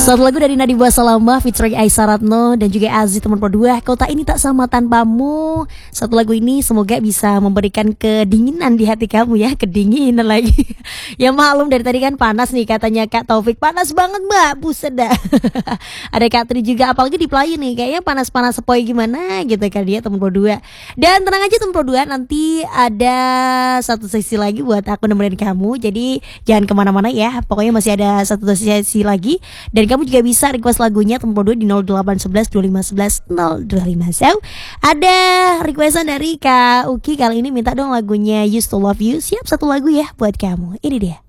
Satu lagu dari Nadiba Salama featuring Aisyah Ratno dan juga Aziz teman berdua. Kota ini tak sama tanpamu. Satu lagu ini semoga bisa memberikan kedinginan di hati kamu ya. Kedinginan lagi. Ya maklum dari tadi kan panas nih katanya Kak Taufik. Panas banget mbak, buset dah. Ada Kak Tri juga, apalagi di Pelayu nih. Kayaknya panas-panas sepoi gimana gitu kan dia teman berdua. Dan tenang aja teman berdua, nanti ada satu sesi lagi buat aku nemenin kamu. Jadi jangan kemana-mana ya. Pokoknya masih ada satu sesi lagi. Dan kamu juga bisa request lagunya teman berdua di 0811 2511 025. So, ada requestan dari Kak Uki kali ini minta dong lagunya Used to Love You. Siap, satu lagu ya buat kamu. Ini dia.